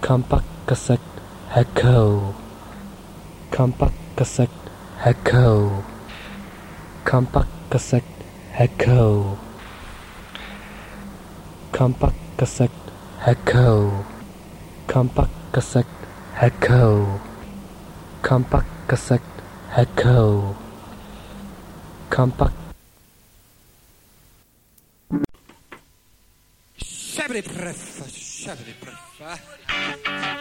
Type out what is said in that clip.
Kampak kesek hekau. Kampak kesek hekau. Kampak kesek hekau. Kampak kesek hekau. Kampak kesek hekau. Kampak kesek hekau. Kampak Shabby pref.